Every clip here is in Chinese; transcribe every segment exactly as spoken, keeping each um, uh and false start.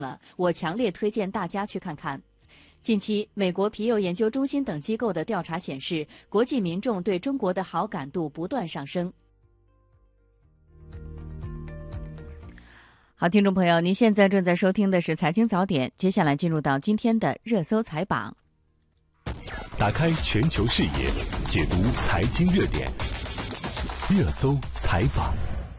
了，我强烈推荐大家去看看。近期，美国皮尤研究中心等机构的调查显示，国际民众对中国的好感度不断上升。好，听众朋友，您现在正在收听的是《财经早点》，接下来进入到今天的热搜财榜。 打开全球视野，解读财经热点，热搜财榜。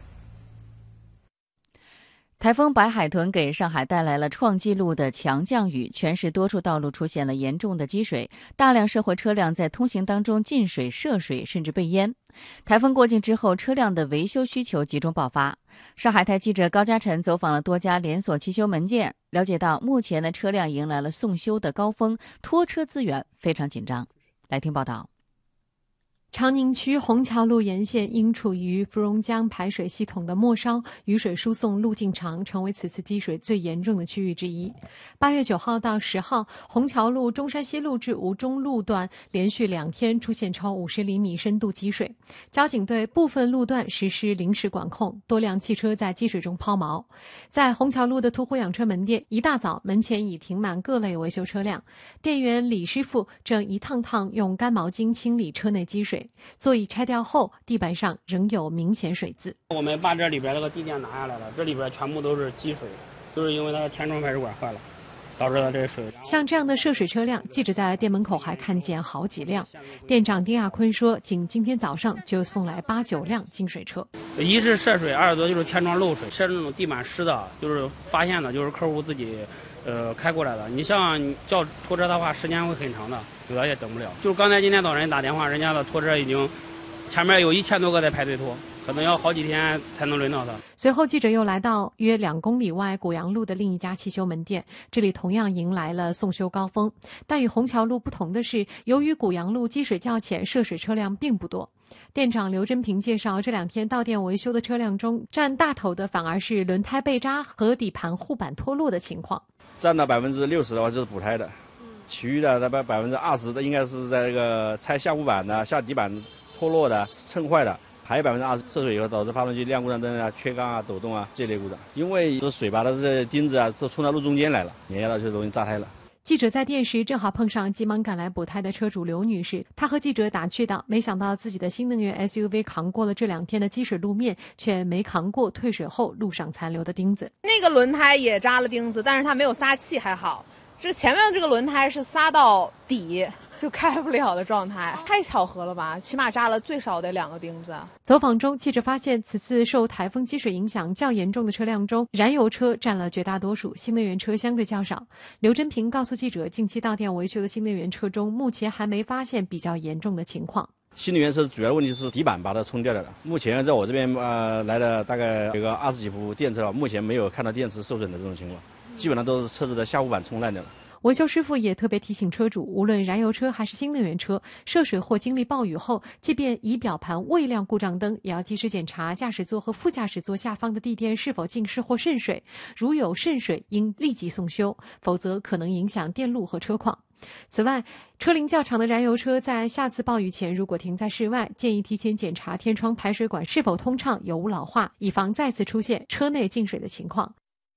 台风白海豚给上海带来了创纪录的强降雨，全市多处道路出现了严重的积水，大量社会车辆在通行当中进水、涉水，甚至被淹。台风过境之后，车辆的维修需求集中爆发。上海台记者高嘉晨走访了多家连锁汽修门店，了解到目前的车辆迎来了送修的高峰，拖车资源非常紧张。来听报道。 长宁区虹桥路沿线因处于芙蓉江排水系统的末梢，雨水输送路径长，成为此次积水最严重的区域之一。八月九号到十号，虹桥路中山西路至吴中路段连续两天出现超五十厘米深度积水，交警对部分路段实施临时管控，多辆汽车在积水中抛锚。在虹桥路的途虎养车门店，一大早门前已停满各类维修车辆，店员李师傅正一趟趟用干毛巾清理车内积水。座椅拆掉后，地板上仍有明显水渍。 我们把这里边那个地垫拿下来了，这里边全部都是积水，就是因为它的天窗排水管坏了，导致了这个水。 像这样的涉水车辆，记者在店门口还看见好几辆。店长丁亚坤说，仅今天早上就送来八九辆净水车。 一是涉水，二多就是天窗漏水，是那种地板湿的，就是发现的，就是客户自己。呃，开过来的。你像叫拖车的话，时间会很长的，有的也等不了。就是刚才今天早晨打电话，人家的拖车已经前面有一千多个在排队拖，可能要好几天才能轮到他。 随后，记者又来到约两公里外古阳路的另一家汽修门店，这里同样迎来了送修高峰。但与虹桥路不同的是，由于古阳路积水较浅，涉水车辆并不多。店长刘真平介绍，这两天到店维修的车辆中，占大头的反而是轮胎被扎和底盘护板脱落的情况。 占到百分之六十的话就是补胎的，其余的大概百分之二十的应该是在这个拆下护板的、下底板脱落的、蹭坏的，还有百分之二十涉水以后导致发动机亮故障灯啊、缺缸啊、抖动啊这类故障。因为这水把它这钉子啊都冲到路中间来了，碾压到就容易扎胎了。 记者在店时正好碰上急忙赶来补胎的车主刘女士，她和记者打趣道，没想到自己的新能源 S U V 扛过了这两天的积水路面，却没扛过退水后路上残留的钉子。 那个轮胎也扎了钉子，但是它没有撒气，还好。这前面的这个轮胎是撒到底就开不了的状态，太巧合了吧，起码扎了最少得两个钉子。 走访中，记者发现此次受台风积水影响较严重的车辆中，燃油车占了绝大多数，新能源车相对较少。刘真平告诉记者，近期到店维修的新能源车中，目前还没发现比较严重的情况。 新能源车主要的问题是底板把它冲掉了。目前在我这边呃来了大概有个二十几部电车了，目前没有看到电池受损的这种情况，基本上都是车子的下护板冲烂掉了。 维修师傅也特别提醒车主，无论燃油车还是新能源车，涉水或经历暴雨后，即便仪表盘未亮故障灯，也要及时检查驾驶座和副驾驶座下方的地垫是否浸湿或渗水，如有渗水，应立即送修，否则可能影响电路和车况。此外，车龄较长的燃油车在下次暴雨前如果停在室外，建议提前检查天窗排水管是否通畅，有无老化，以防再次出现车内进水的情况。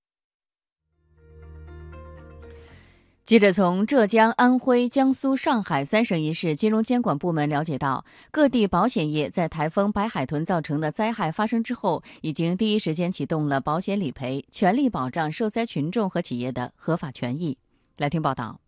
记者从浙江、安徽、江苏、上海三省一市金融监管部门了解到，各地保险业在台风白海豚造成的灾害发生之后，已经第一时间启动了保险理赔，全力保障受灾群众和企业的合法权益。来听报道。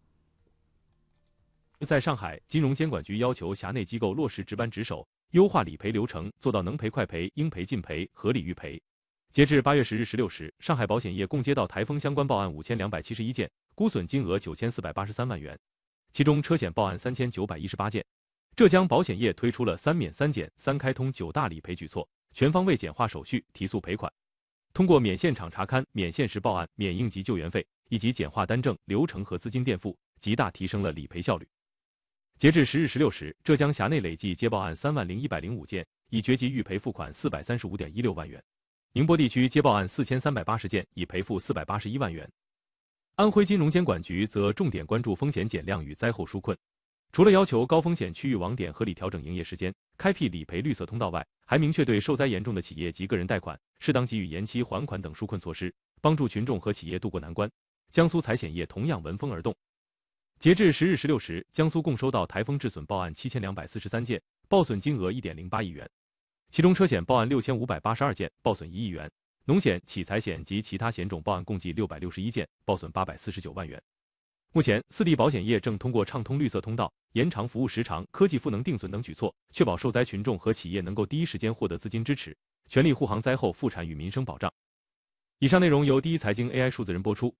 在上海，金融监管局要求辖内机构落实值班值守，优化理赔流程，做到能赔快赔、应赔尽赔、合理预赔。截至八月十日十六时，上海保险业共接到台风相关报案五千两百七十一件，估损金额九千四百八十三万元，其中车险报案三千九百一十八件。浙江保险业推出了三免三减三开通九大理赔举措，全方位简化手续，提速赔款。通过免现场查勘、免限时报案、免应急救援费以及简化单证流程和资金垫付，极大提升了理赔效率。截至十日十六时，浙江辖内累计接报案三万零一百零五件，已决计预赔付款四百三十五点一六万元。宁波地区接报案四千三百八十件，已赔付四百八十一万元。安徽金融监管局则重点关注风险减量与灾后纾困，除了要求高风险区域网点合理调整营业时间，开辟理赔绿色通道外，还明确对受灾严重的企业及个人贷款适当给予延期还款等纾困措施，帮助群众和企业渡过难关。 江苏财险业同样闻风而动。截至十日十六时，江苏共收到台风致损报案七千两百四十三件，报损金额一点零八亿元，其中车险报案六千五百八十二件，报损一亿元；农险、企财险及其他险种报案共计六百六十一件，报损八百四十九万元。目前，四地保险业正通过畅通绿色通道、延长服务时长、科技赋能定损等举措，确保受灾群众和企业能够第一时间获得资金支持，全力护航灾后复产与民生保障。以上内容由第一财经 A I 数字人播出。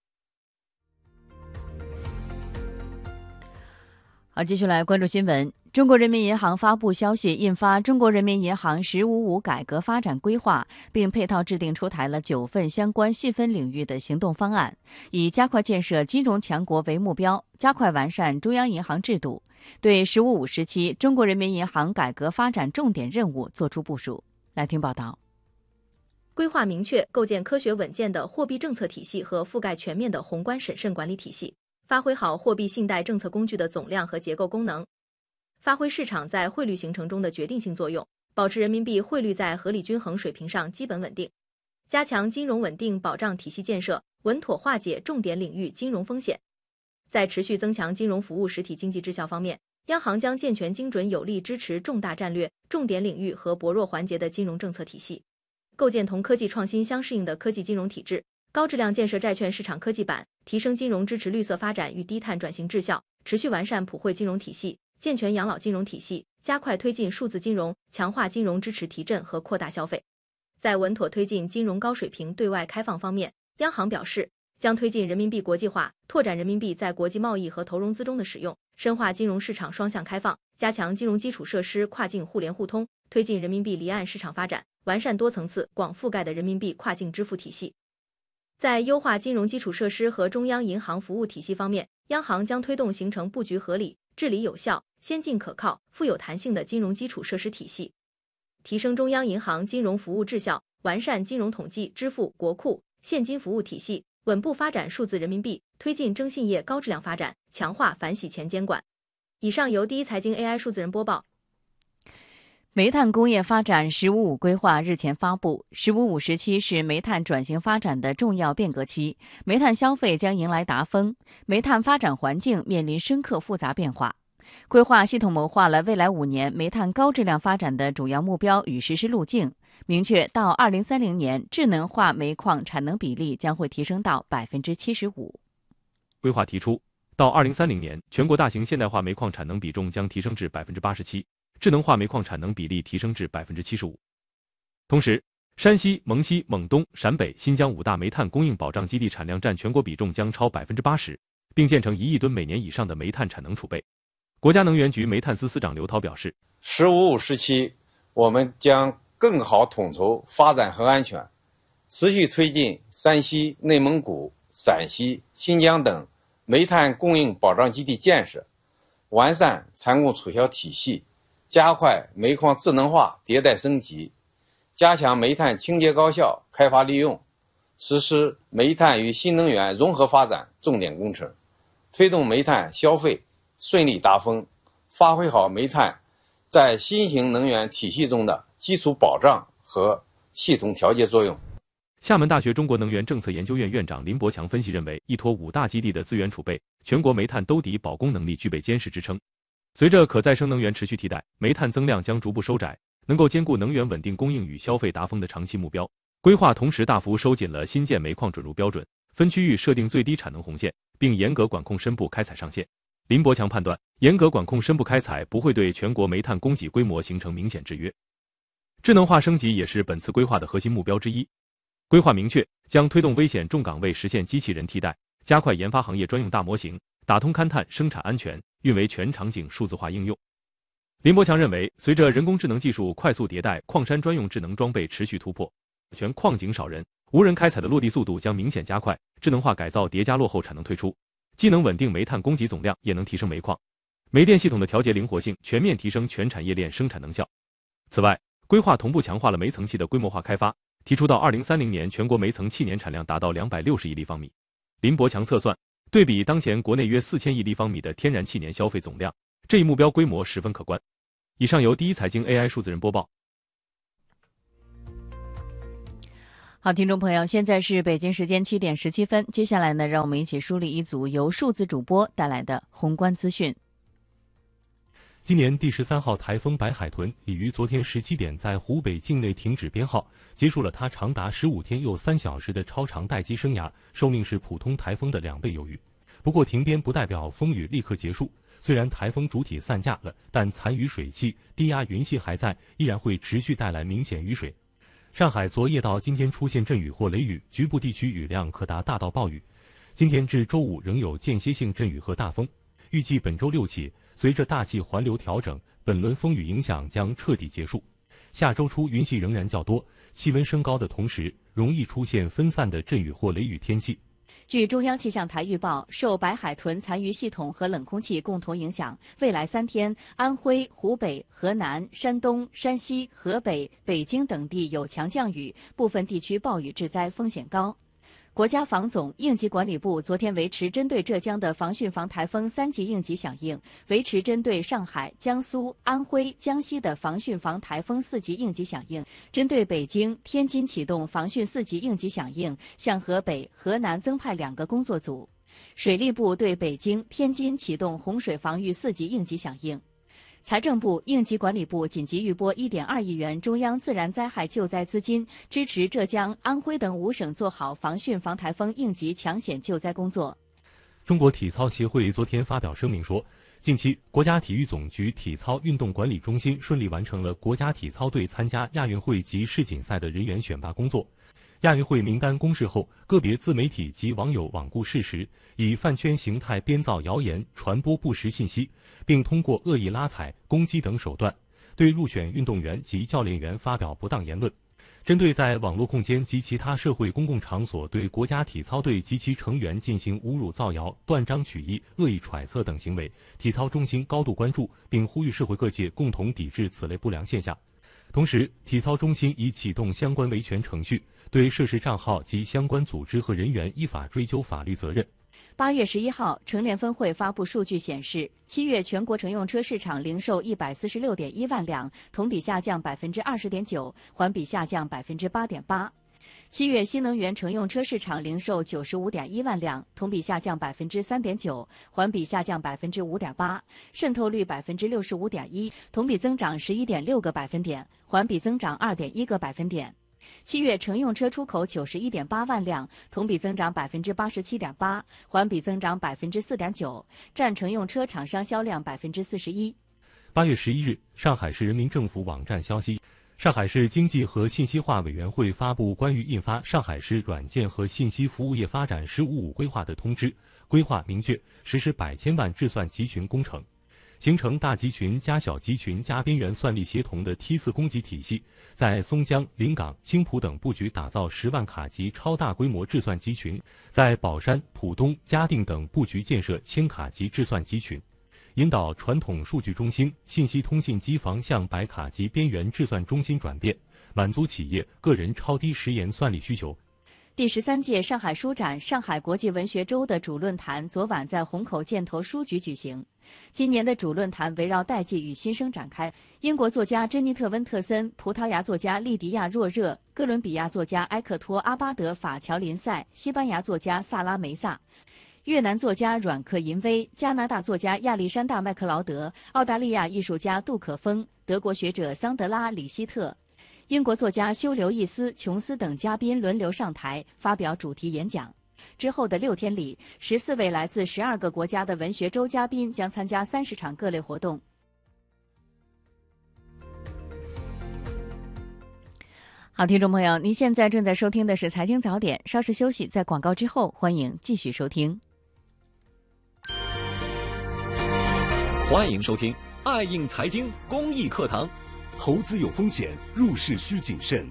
好，继续来关注新闻。中国人民银行发布消息，印发《中国人民银行“十五五”改革发展规划》，并配套制定出台了九份相关细分领域的行动方案，以加快建设金融强国为目标，加快完善中央银行制度，对“十五五”时期中国人民银行改革发展重点任务作出部署。来听报道。 规划明确构建科学稳健的货币政策体系和覆盖全面的宏观审慎管理体系，发挥好货币信贷政策工具的总量和结构功能，发挥市场在汇率形成中的决定性作用，保持人民币汇率在合理均衡水平上基本稳定，加强金融稳定保障体系建设，稳妥化解重点领域金融风险。在持续增强金融服务实体经济质效方面，央行将健全精准有力支持重大战略、重点领域和薄弱环节的金融政策体系，构建同科技创新相适应的科技金融体制，高质量建设债券市场科技板，提升金融支持绿色发展与低碳转型质效，持续完善普惠金融体系，健全养老金融体系，加快推进数字金融，强化金融支持提振和扩大消费。在稳妥推进金融高水平对外开放方面，央行表示，将推进人民币国际化，拓展人民币在国际贸易和投融资中的使用，深化金融市场双向开放，加强金融基础设施跨境互联互通，推进人民币离岸市场发展，完善多层次、广覆盖的人民币跨境支付体系。在优化金融基础设施和中央银行服务体系方面，央行将推动形成布局合理、治理有效、先进可靠、富有弹性的金融基础设施体系，提升中央银行金融服务质效，完善金融统计、支付、国库、现金服务体系，稳步发展数字人民币，推进征信业高质量发展，强化反洗钱监管。以上由第一财经 A I 数字人播报。 煤炭工业发展“十五五”规划日前发布，“十五五”时期是煤炭转型发展的重要变革期，煤炭消费将迎来达峰，煤炭发展环境面临深刻复杂变化。规划系统谋划了未来五年煤炭高质量发展的主要目标与实施路径，明确到二零三零年，智能化煤矿产能比例将会提升到百分之七十五。 规划提出，到二零三零年，全国大型现代化煤矿产能比重将提升至百分之八十七。智能化煤矿产能比例提升至百分之七十五。同时，山西、蒙西、蒙东、陕北、新疆五大煤炭供应保障基地产量占全国比重将超百分之八十，并建成一亿吨每年以上的煤炭产能储备。国家能源局煤炭司司长刘涛表示，“ 十五五”时期，我们将更好统筹发展和安全，持续推进山西、内蒙古、陕西、新疆等煤炭供应保障基地建设，完善产供储销体系。加快煤矿智能化迭代升级，加强煤炭清洁高效开发利用，实施煤炭与新能源融合发展重点工程，推动煤炭消费顺利达峰，发挥好煤炭在新型能源体系中的基础保障和系统调节作用。 厦门大学中国能源政策研究院院长林伯强分析认为，依托五大基地的资源储备，全国煤炭兜底保供能力具备坚实支撑。随着可再生能源持续替代，煤炭增量将逐步收窄，能够兼顾能源稳定供应与消费达峰的长期目标。规划同时大幅收紧了新建煤矿准入标准，分区域设定最低产能红线，并严格管控深部开采上限。林伯强判断，严格管控深部开采不会对全国煤炭供给规模形成明显制约。智能化升级也是本次规划的核心目标之一。规划明确，将推动危险重岗位实现机器人替代，加快研发行业专用大模型，打通勘探、生产安全、运维全场景数字化应用。林伯强认为，随着人工智能技术快速迭代，矿山专用智能装备持续突破，全矿井少人、无人开采的落地速度将明显加快，智能化改造叠加落后产能推出，既能稳定煤炭供给总量，也能提升煤矿、煤电系统的调节灵活性，全面提升全产业链生产能效。此外，规划同步强化了煤层气的规模化开发，提出到二零三零年，全国煤层气年产量达到两百六十亿立方米。林伯强测算，对比当前国内约四千亿立方米的天然气年消费总量，这一目标规模十分可观。以上由第一财经 A I 数字人播报。 好，听众朋友，现在是北京时间七点十七分，接下来呢，让我们一起梳理一组由数字主播带来的宏观资讯。 今年第十三号台风白海豚已于昨天十七点在湖北境内停止编号，结束了它长达十五天又三小时的超长待机生涯，寿命是普通台风的两倍有余。不过停编不代表风雨立刻结束，虽然台风主体散架了，但残余水汽、低压云系还在，依然会持续带来明显雨水。上海昨夜到今天出现阵雨或雷雨，局部地区雨量可达大到暴雨。今天至周五仍有间歇性阵雨和大风。预计本周六起，随着大气环流调整，本轮风雨影响将彻底结束。下周初云系仍然较多，气温升高的同时，容易出现分散的阵雨或雷雨天气。 据中央气象台预报，受白海豚残余系统和冷空气共同影响，未来三天，安徽、湖北、河南、山东、山西、河北、北京等地有强降雨，部分地区暴雨致灾风险高。国家防总、应急管理部昨天维持针对浙江的防汛防台风三级应急响应，维持针对上海、江苏、安徽、江西的防汛防台风四级应急响应，针对北京、天津启动防汛四级应急响应，向河北、河南增派两个工作组。水利部对北京、天津启动洪水防御四级应急响应。财政部、应急管理部紧急预拨一点二亿元中央自然灾害救灾资金，支持浙江、安徽等五省做好防汛防台风应急抢险救灾工作。 中国体操协会昨天发表声明说，近期国家体育总局体操运动管理中心顺利完成了国家体操队参加亚运会及世锦赛的人员选拔工作。亚运会名单公示后，个别自媒体及网友罔顾事实，以饭圈形态编造谣言、传播不实信息，并通过恶意拉踩、攻击等手段，对入选运动员及教练员发表不当言论。针对在网络空间及其他社会公共场所对国家体操队及其成员进行侮辱造谣、断章取义、恶意揣测等行为，体操中心高度关注，并呼吁社会各界共同抵制此类不良现象。同时，体操中心已启动相关维权程序，对涉事账号及相关组织和人员依法追究法律责任。 八月十一号，乘联分会发布数据显示，七月全国乘用车市场零售一百四十六点一万辆，同比下降百分之二十点九，环比下降百分之八点八。七月新能源乘用车市场零售九十五点一万辆，同比下降百分之三点九，环比下降百分之五点八，渗透率百分之六十五点一，同比增长十一点六个百分点，环比增长二点一个百分点。七月乘用车出口九十一点八万辆，同比增长百分之八十七点八，环比增长百分之四点九，占乘用车厂商销量百分之四十一。 八月十一日，上海市人民政府网站消息。上海市经济和信息化委员会发布关于印发《上海市软件和信息服务业发展“十五五”规划》的通知，规划明确实施百千万智算集群工程，形成大集群加小集群加边缘算力协同的梯次供给体系，在松江、临港、青浦等布局打造十万卡级超大规模智算集群，在宝山、浦东、嘉定等布局建设千卡级智算集群。引导传统数据中心、信息通信机房向百卡级边缘智算中心转变，满足企业、个人超低时延算力需求。 第十三届上海书展上海国际文学周的主论坛昨晚在虹口箭头书局举行。今年的主论坛围绕代际与新生展开，英国作家珍妮特·温特森、葡萄牙作家利迪亚·若热、哥伦比亚作家埃克托·阿巴德·法乔林塞、西班牙作家萨拉梅萨、越南作家阮克银威、加拿大作家亚历山大·麦克劳德、澳大利亚艺术家杜可风、德国学者桑德拉·里希特、英国作家休·刘易斯、琼斯等嘉宾轮流上台发表主题演讲。之后的六天里，十四位来自十二个国家的文学周嘉宾将参加三十场各类活动。好，听众朋友，您现在正在收听的是《财经早点》，稍事休息，在广告之后，欢迎继续收听。 欢迎收听爱映财经公益课堂。投资有风险，入市需谨慎。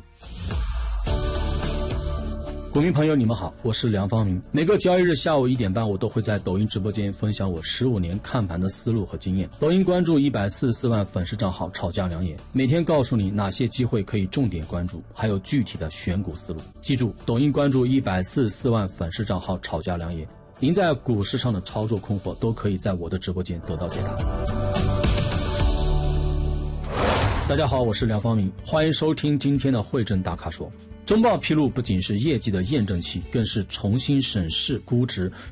股民朋友，你们好，我是梁方明。每个交易日下午一点半，我都会在抖音直播间分享我十五年看盘的思路和经验。抖音关注一百四十四万粉丝账号吵架良言，每天告诉你哪些机会可以重点关注，还有具体的选股思路。记住，抖音关注一百四十四万粉丝账号吵架良言，您在股市上的操作困惑都可以在我的直播间得到解答。大家好，我是梁方明，欢迎收听今天的汇证大咖说。 中报披露不仅是业绩的验证期，更是重新审视估值